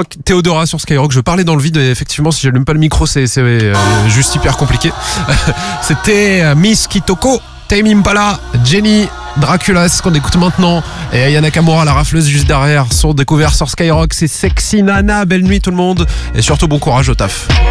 Rock, Théodora sur Skyrock. Je parlais dans le vide, et effectivement, si j'allume pas le micro, c'est juste hyper compliqué. C'était Miss Kitoko, Tame Impala, Jenny, Dracula, c'est ce qu'on écoute maintenant. Et Aya Nakamura, la rafleuse juste derrière, sont découverts sur Skyrock. C'est Sexy Nana. Belle nuit tout le monde. Et surtout bon courage au taf.